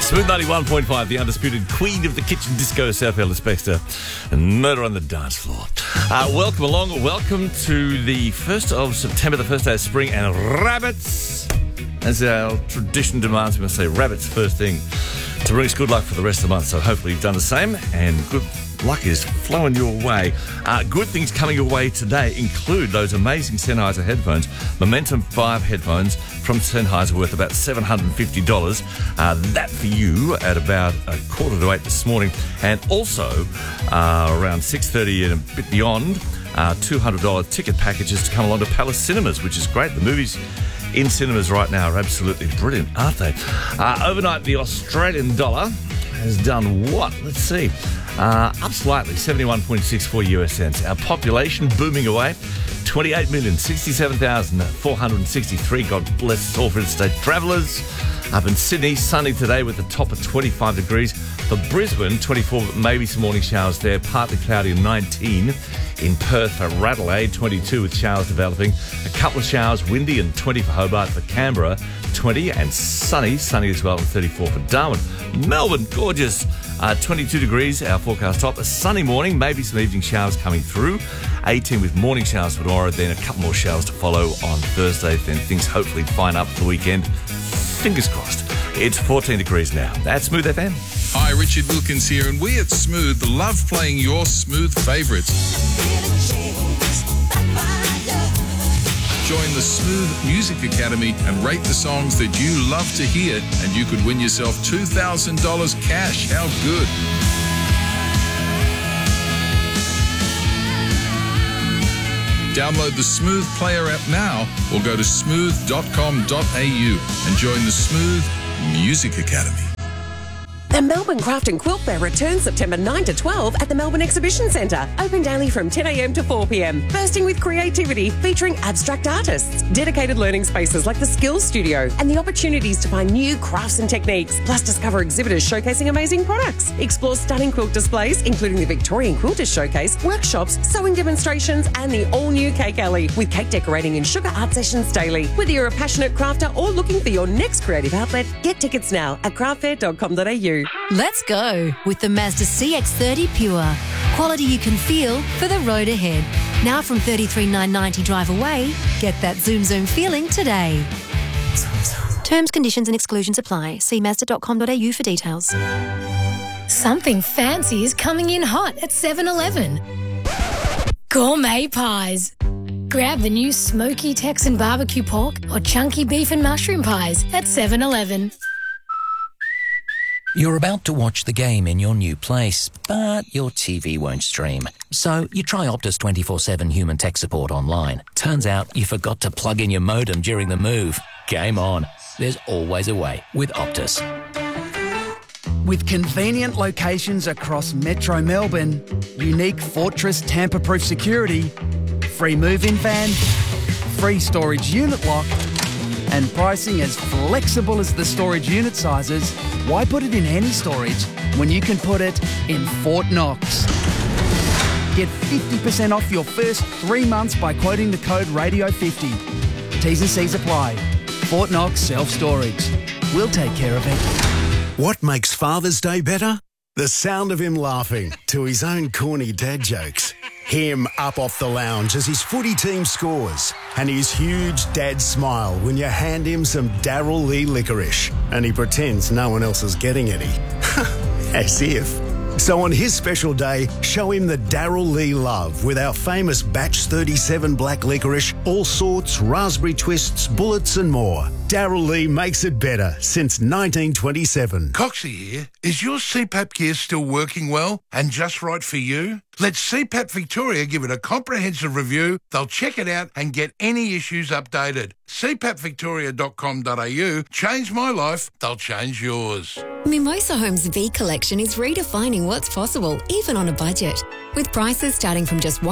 Smooth 91.5, the undisputed queen of the kitchen disco, South Ellis Baxter, and Murder on the Dance Floor. Welcome along. Welcome to the 1st of September, the first day of spring, and rabbits, as our tradition demands, we must say rabbits first thing to bring us good luck for the rest of the month. So hopefully you've done the same, and good luck is flowing your way. Good things coming your way today include those amazing Sennheiser headphones, Momentum 5 headphones from Sennheiser, worth about $750. That for you at about 7:45 this morning. And also around 6:30 and a bit beyond, $200 ticket packages to come along to Palace Cinemas, which is great. The movies in cinemas right now are absolutely brilliant, aren't they? Overnight, the Australian dollar has done what? Let's see. Up slightly, 71.64 US cents. Our population booming away, 28,067,463. God bless us all for interstate travellers. Up in Sydney, sunny today with a top of 25 degrees. For Brisbane, 24, but maybe some morning showers there. Partly cloudy and 19. In Perth, for Adelaide, 22 with showers developing. A couple of showers, windy, and 20 for Hobart. For Canberra, 20 and sunny as well, and 34 for Darwin. Melbourne, gorgeous. 22 degrees, our forecast top. A sunny morning, maybe some evening showers coming through. 18 with morning showers for tomorrow, then a couple more showers to follow on Thursday. Then things hopefully fine up for the weekend. Fingers crossed. It's 14 degrees now. That's Smooth FM. Hi, Richard Wilkins here, and we at Smooth love playing your Smooth favourites. Join the Smooth Music Academy and rate the songs that you love to hear, and you could win yourself $2,000 cash. How good? Download the Smooth Player app now or go to smooth.com.au and join the Smooth Music Academy. The Melbourne Craft and Quilt Fair returns September 9 to 12 at the Melbourne Exhibition Centre. Open daily from 10 a.m. to 4 p.m. Bursting with creativity, featuring abstract artists, dedicated learning spaces like the Skills Studio, and the opportunities to find new crafts and techniques. Plus, discover exhibitors showcasing amazing products. Explore stunning quilt displays, including the Victorian Quilters Showcase, workshops, sewing demonstrations, and the all-new Cake Alley, with cake decorating and sugar art sessions daily. Whether you're a passionate crafter or looking for your next creative outlet, get tickets now at craftfair.com.au. Let's go with the Mazda CX-30 Pure. Quality you can feel for the road ahead. Now from $33,990 drive away, get that zoom feeling today. Terms, conditions and exclusions apply. See Mazda.com.au for details. Something fancy is coming in hot at 7-Eleven. Gourmet pies. Grab the new smoky Texan barbecue pork or chunky beef and mushroom pies at 7-Eleven. You're about to watch the game in your new place, but your TV won't stream. So you try Optus 24/7 human tech support online. Turns out you forgot to plug in your modem during the move. Game on. There's always a way with Optus. With convenient locations across Metro Melbourne, unique Fortress tamper-proof security, free move-in van, free storage unit lock, and pricing as flexible as the storage unit sizes, why put it in any storage when you can put it in Fort Knox? Get 50% off your first 3 months by quoting the code RADIO50. T's and C's apply. Fort Knox Self-Storage. We'll take care of it. What makes Father's Day better? The sound of him laughing to his own corny dad jokes. Him up off the lounge as his footy team scores. And his huge dad smile when you hand him some Darryl Lea licorice. And he pretends no one else is getting any. As if. So on his special day, show him the Darryl Lea love with our famous Batch 37 black licorice, all sorts, raspberry twists, bullets and more. Darryl Lea makes it better since 1927. Coxie here. Is your CPAP gear still working well and just right for you? Let CPAP Victoria give it a comprehensive review. They'll check it out and get any issues updated. CPAPvictoria.com.au. Change my life, they'll change yours. Mimosa Homes V Collection is redefining what's possible, even on a budget. With prices starting from just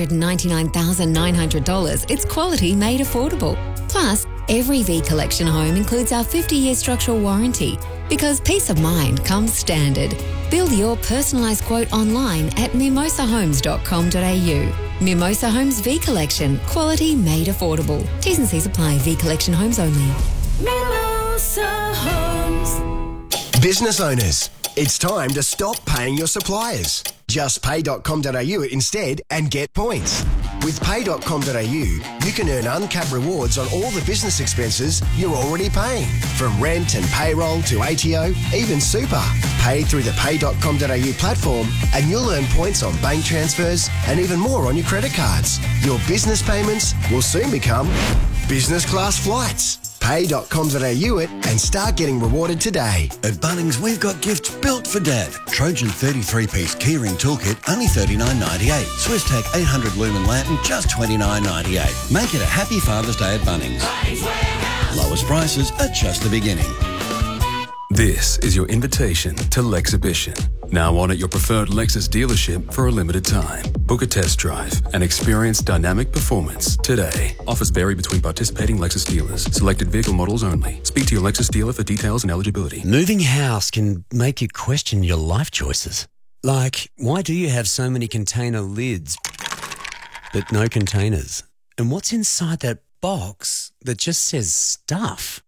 $199,900, it's quality made affordable. Plus, every V Collection home includes our 50-year structural warranty, because peace of mind comes standard. Build your personalised quote online at mimosahomes.com.au. Mimosa Homes V Collection. Quality made affordable. T's and C's apply. V Collection homes only. Mimosa Homes. Business owners, it's time to stop paying your suppliers. Just pay.com.au instead and get points. With pay.com.au, you can earn uncapped rewards on all the business expenses you're already paying. From rent and payroll to ATO, even super. Pay through the pay.com.au platform and you'll earn points on bank transfers and even more on your credit cards. Your business payments will soon become business class flights. Pay.com.au it and start getting rewarded today. At Bunnings, we've got gifts built for Dad. Trojan 33-piece keyring toolkit, only $39.98. SwissTech 800 lumen lantern, just $29.98. Make it a happy Father's Day at Bunnings. Lowest prices are just the beginning. This is your invitation to Lexhibition. Now on at your preferred Lexus dealership for a limited time. Book a test drive and experience dynamic performance today. Offers vary between participating Lexus dealers. Selected vehicle models only. Speak to your Lexus dealer for details and eligibility. Moving house can make you question your life choices. Like, why do you have so many container lids but no containers? And what's inside that box that just says stuff?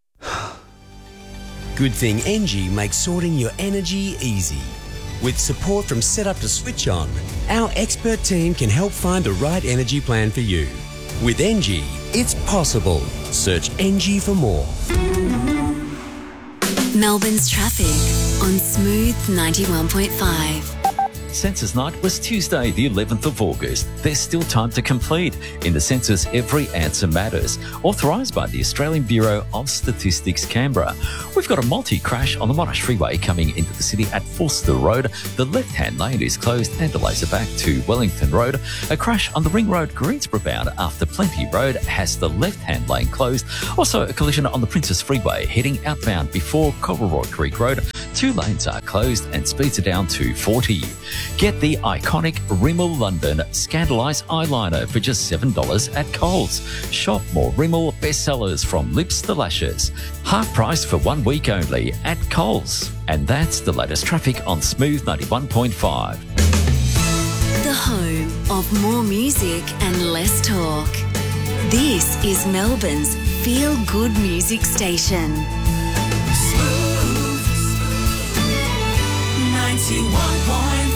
Good thing Engie makes sorting your energy easy. With support from setup to switch on, our expert team can help find the right energy plan for you. With Engie, it's possible. Search Engie for more. Melbourne's traffic on Smooth 91.5. Census night was Tuesday, the 11th of August. There's still time to complete. In the census, every answer matters. Authorised by the Australian Bureau of Statistics, Canberra. We've got a multi-crash on the Monash Freeway coming into the city at Forster Road. The left-hand lane is closed and delays are back to Wellington Road. A crash on the Ring Road, Greensboro bound after Plenty Road has the left-hand lane closed. Also, a collision on the Princess Freeway heading outbound before Cobbleroy Creek Road. 2 lanes are closed and speeds are down to 40. Get the iconic Rimmel London Scandalise eyeliner for just $7 at Coles. Shop more Rimmel bestsellers from lips to lashes. Half price for 1 week only at Coles. And that's the latest traffic on Smooth 91.5. The home of more music and less talk. This is Melbourne's feel-good music station. Smooth 91.5.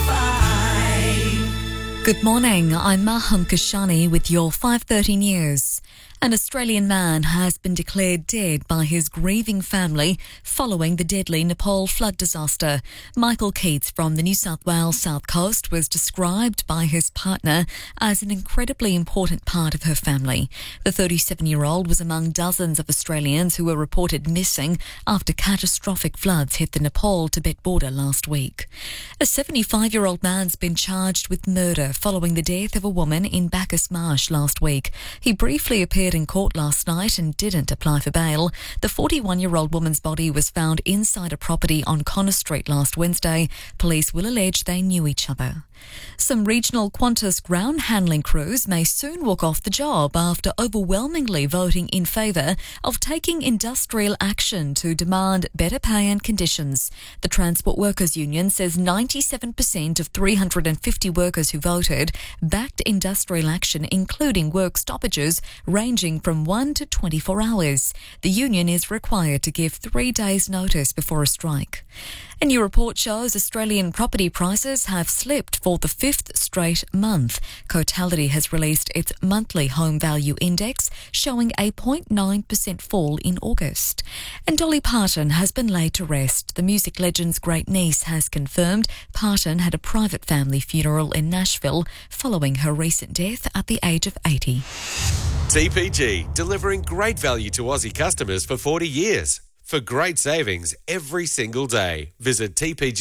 Good morning, I'm Maham Kashani with your 5:30 news. An Australian man has been declared dead by his grieving family following the deadly Nepal flood disaster. Michael Keats from the New South Wales South Coast was described by his partner as an incredibly important part of her family. The 37-year-old was among dozens of Australians who were reported missing after catastrophic floods hit the Nepal-Tibet border last week. A 75-year-old man's been charged with murder following the death of a woman in Bacchus Marsh last week. He briefly appeared in court last night and didn't apply for bail. The 41-year-old woman's body was found inside a property on Connor Street last Wednesday. Police will allege they knew each other. Some regional Qantas ground handling crews may soon walk off the job after overwhelmingly voting in favour of taking industrial action to demand better pay and conditions. The Transport Workers Union says 97% of 350 workers who voted backed industrial action, including work stoppages ranging from 1 to 24 hours. The union is required to give 3 days' notice before a strike. A new report shows Australian property prices have slipped for the 5th straight month. Cotality has released its monthly home value index, showing a 0.9% fall in August. And Dolly Parton has been laid to rest. The music legend's great niece has confirmed Parton had a private family funeral in Nashville following her recent death at the age of 80. TPG, delivering great value to Aussie customers for 40 years. For great savings every single day, visit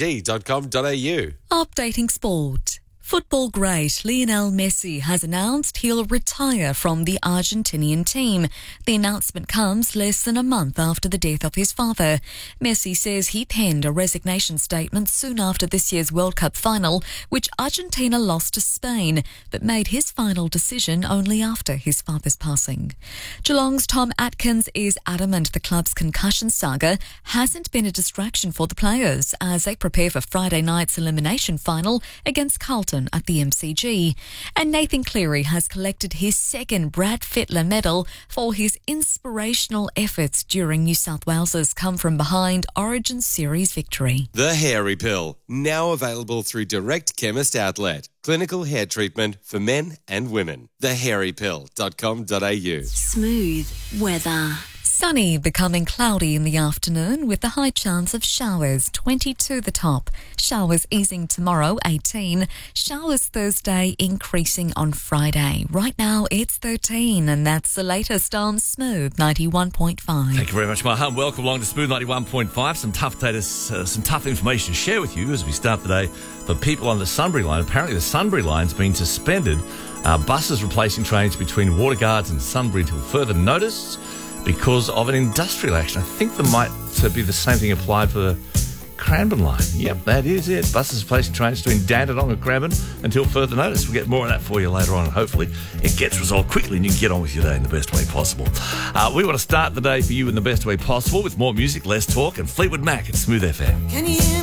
tpg.com.au. Updating sport. Football great Lionel Messi has announced he'll retire from the Argentinian team. The announcement comes less than a month after the death of his father. Messi says he penned a resignation statement soon after this year's World Cup final, which Argentina lost to Spain, but made his final decision only after his father's passing. Geelong's Tom Atkins is adamant the club's concussion saga hasn't been a distraction for the players as they prepare for Friday night's elimination final against Carlton Hamilton at the MCG. And Nathan Cleary has collected his second Brad Fittler medal for his inspirational efforts during New South Wales's come-from-behind Origin Series victory. The Hairy Pill, now available through Direct Chemist Outlet. Clinical hair treatment for men and women. thehairypill.com.au. Smooth weather. Sunny, becoming cloudy in the afternoon with the high chance of showers, 22 the top. Showers easing tomorrow, 18. Showers Thursday increasing on Friday. Right now it's 13, and that's the latest on Smooth 91.5. Thank you very much, Maha. Welcome along to Smooth 91.5. Some tough data, some tough information to share with you as we start the day. For people on the Sunbury line, apparently the Sunbury line's been suspended. Buses replacing trains between Waterguards and Sunbury until further notice, because of an industrial action. I think there might be the same thing applied for the Cranbourne line. Yep, that is it. Buses replacing trains between Dandenong and Cranbourne until further notice. We'll get more of that for you later on, and hopefully it gets resolved quickly and you can get on with your day in the best way possible. We want to start the day for you in the best way possible with more music, less talk, and Fleetwood Mac at Smooth FM. Can you